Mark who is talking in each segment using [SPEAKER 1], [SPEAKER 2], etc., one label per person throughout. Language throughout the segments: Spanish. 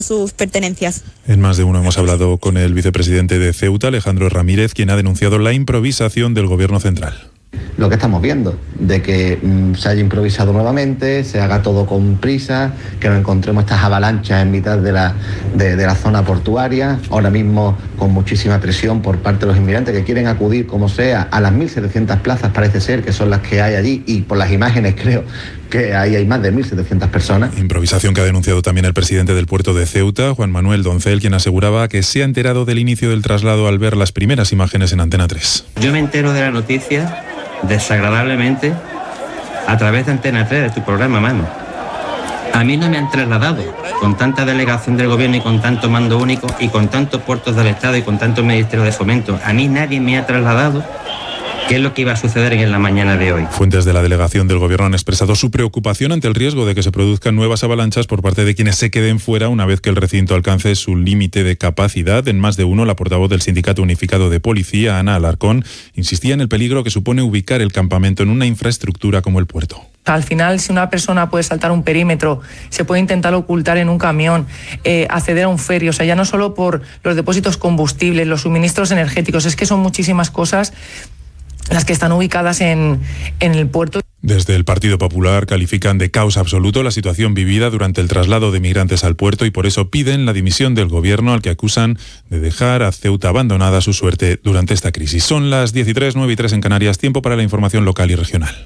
[SPEAKER 1] sus pertenencias.
[SPEAKER 2] En Más de Uno hemos hablado con el vicepresidente de Ceuta, Alejandro Ramírez, quien ha denunciado la improvisación del gobierno central.
[SPEAKER 3] Lo que estamos viendo, de que se haya improvisado nuevamente, se haga todo con prisa, que nos encontremos estas avalanchas en mitad de la zona portuaria, ahora mismo con muchísima presión por parte de los inmigrantes que quieren acudir como sea a las 1.700 plazas, parece ser que son las que hay allí, y por las imágenes creo que ahí hay más de 1.700 personas.
[SPEAKER 2] Improvisación que ha denunciado también el presidente del puerto de Ceuta, Juan Manuel Doncel, quien aseguraba que se ha enterado del inicio del traslado al ver las primeras imágenes en Antena 3.
[SPEAKER 4] Yo me entero de la noticia desagradablemente a través de Antena 3, de tu programa, mano. A mí no me han trasladado con tanta delegación del gobierno y con tanto mando único y con tantos puertos del Estado y con tanto Ministerio de Fomento. A mí nadie me ha trasladado qué es lo que iba a suceder en la mañana de hoy.
[SPEAKER 2] Fuentes de la delegación del gobierno han expresado su preocupación ante el riesgo de que se produzcan nuevas avalanchas por parte de quienes se queden fuera una vez que el recinto alcance su límite de capacidad. En Más de Uno, la portavoz del Sindicato Unificado de Policía, Ana Alarcón, insistía en el peligro que supone ubicar el campamento en una infraestructura como el puerto.
[SPEAKER 5] Al final, si una persona puede saltar un perímetro, se puede intentar ocultar en un camión, acceder a un ferry, o sea, ya no solo por los depósitos combustibles, los suministros energéticos, es que son muchísimas cosas las que están ubicadas en el puerto.
[SPEAKER 2] Desde el Partido Popular califican de caos absoluto la situación vivida durante el traslado de migrantes al puerto y por eso piden la dimisión del gobierno, al que acusan de dejar a Ceuta abandonada a su suerte durante esta crisis. Son las 10:03, 9:03 en Canarias, tiempo para la información local y regional.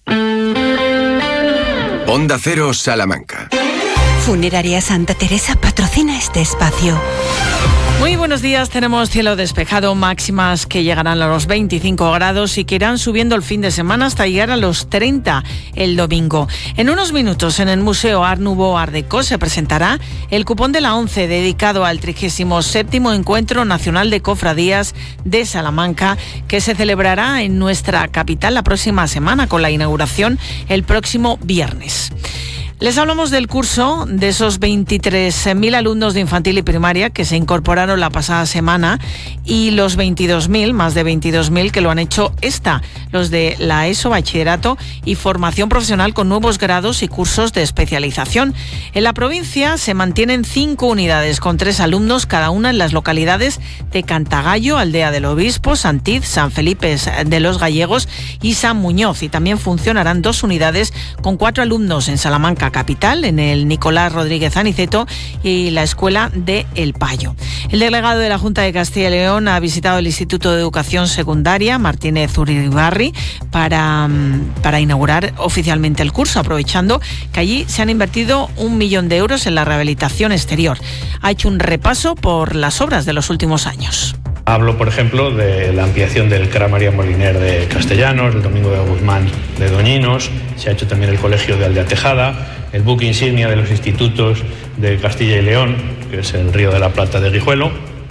[SPEAKER 6] Onda Cero Salamanca.
[SPEAKER 7] Funeraria Santa Teresa patrocina este espacio.
[SPEAKER 8] Muy buenos días, tenemos cielo despejado, máximas que llegarán a los 25 grados y que irán subiendo el fin de semana hasta llegar a los 30 el domingo. En unos minutos en el Museo Art Nouveau Art Deco se presentará el cupón de la ONCE dedicado al 37º Encuentro Nacional de Cofradías de Salamanca, que se celebrará en nuestra capital la próxima semana con la inauguración el próximo viernes. Les hablamos del curso de esos 23.000 alumnos de infantil y primaria que se incorporaron la pasada semana y los 22.000, más de 22.000 que lo han hecho los de la ESO, bachillerato y formación profesional con nuevos grados y cursos de especialización. En la provincia se mantienen 5 unidades con 3 alumnos cada una en las localidades de Cantagallo, Aldea del Obispo, Santiz, San Felipe de los Gallegos y San Muñoz, y también funcionarán 2 unidades con 4 alumnos en Salamanca capital, en el Nicolás Rodríguez Aniceto y la escuela de El Payo. El delegado de la Junta de Castilla y León ha visitado el Instituto de Educación Secundaria Martínez Uribarri para inaugurar oficialmente el curso, aprovechando que allí se han invertido 1 millón de euros en la rehabilitación exterior. Ha hecho un repaso por las obras de los últimos años.
[SPEAKER 9] Hablo, por ejemplo, de la ampliación del CRA María Moliner de Castellanos, el Domingo de Guzmán de Doñinos, se ha hecho también el Colegio de Aldea Tejada, el buque insignia de los institutos de Castilla y León, que es el Río de la Plata de Guijuelo,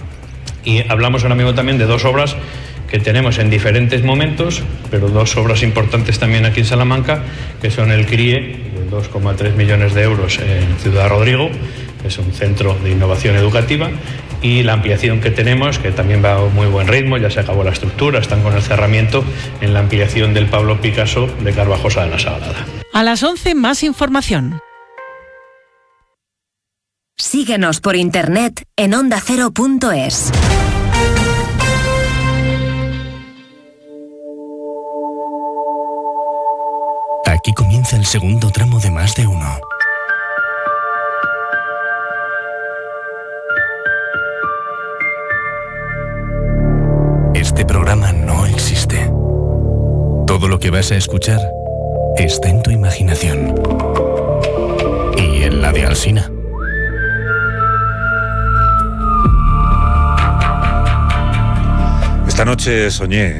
[SPEAKER 9] y hablamos ahora mismo también de 2 obras que tenemos en diferentes momentos, pero 2 obras importantes también aquí en Salamanca, que son el CRIE, de 2,3 millones de euros en Ciudad Rodrigo, que es un centro de innovación educativa, y la ampliación que tenemos, que también va a muy buen ritmo, ya se acabó la estructura, están con el cerramiento en la ampliación del Pablo Picasso de Carvajosa de la Sagrada.
[SPEAKER 8] A las 11 más información.
[SPEAKER 7] Síguenos por internet en ondacero.es.
[SPEAKER 10] Aquí comienza el segundo tramo de Más de Uno. Este programa no existe. Todo lo que vas a escuchar está en tu imaginación y en la de Alsina.
[SPEAKER 11] Esta noche soñé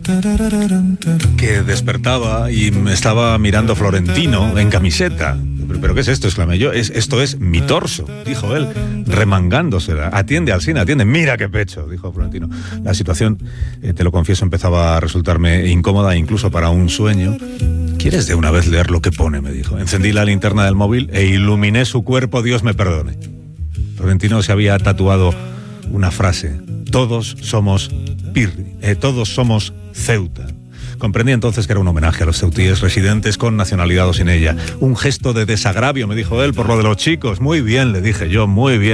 [SPEAKER 11] que despertaba y me estaba mirando Florentino en camiseta. ¿Pero qué es esto?, exclamé yo. Esto es mi torso, dijo él, remangándosela. Atiende, Alsina, atiende. Mira qué pecho, dijo Florentino. La situación, te lo confieso, empezaba a resultarme incómoda, incluso para un sueño. ¿Quieres de una vez leer lo que pone?, me dijo. Encendí la linterna del móvil e iluminé su cuerpo, Dios me perdone. Florentino se había tatuado una frase: todos somos Pirri, todos somos Ceuta. Comprendí entonces que era un homenaje a los ceutíes residentes con nacionalidad o sin ella. Un gesto de desagravio, me dijo él, por lo de los chicos. Muy bien, le dije yo, muy bien.